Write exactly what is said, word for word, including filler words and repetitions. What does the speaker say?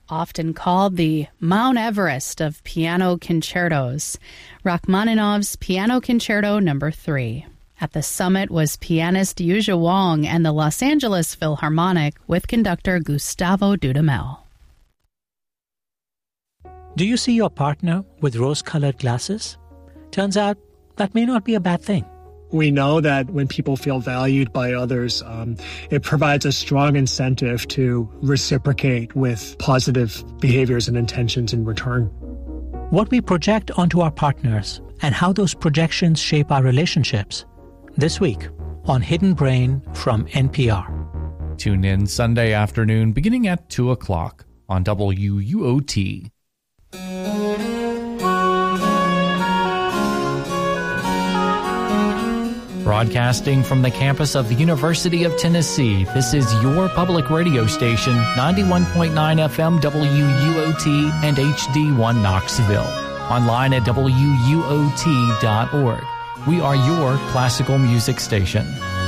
Often called the Mount Everest of piano concertos, Rachmaninoff's Piano Concerto Number three. At the summit was pianist Yuzha Wong and the Los Angeles Philharmonic with conductor Gustavo Dudamel. Do you see your partner with rose-colored glasses? Turns out that may not be a bad thing. We know that when people feel valued by others, um, it provides a strong incentive to reciprocate with positive behaviors and intentions in return. What we project onto our partners and how those projections shape our relationships. This week on Hidden Brain from N P R. Tune in Sunday afternoon beginning at two o'clock on W U O T. Broadcasting from the campus of the University of Tennessee, this is your public radio station, ninety-one point nine F M W U O T and H D one Knoxville. Online at W U O T dot org. We are your classical music station.